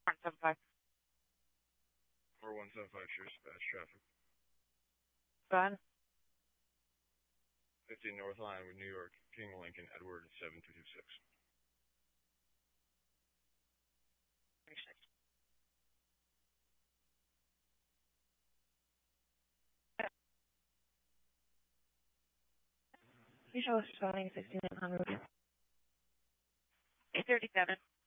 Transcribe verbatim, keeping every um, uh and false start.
seven five. four one seven five, Sheriff's Dispatch traffic. Go ahead. fifteen North Linewood, New York, King Lincoln, Edward, seven two two six. You show us responding sixteen hundred. eight thirty-seven.